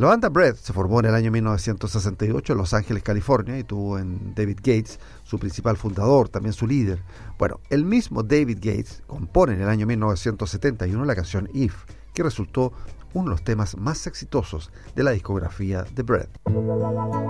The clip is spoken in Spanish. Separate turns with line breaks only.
La banda Bread se formó en el año 1968 en Los Ángeles, California, y tuvo en David Gates, su principal fundador, también su líder. Bueno, el mismo David Gates compone en el año 1971 la canción If, que resultó uno de los temas más exitosos de la discografía de Bread.